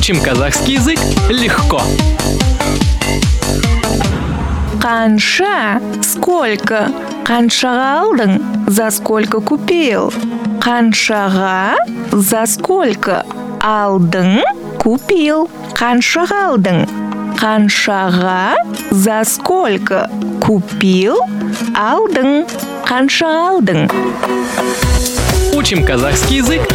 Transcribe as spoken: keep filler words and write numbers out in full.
Учим казахский язык легко. Қанша? Сколько? Қаншаға алдың? За сколько купил? Қаншаға? За сколько? Алдың? Купил. Қаншаға алдың? Қаншаға? За сколько? Купил. Алдың. Қаншаға алдың? Учим казахский язык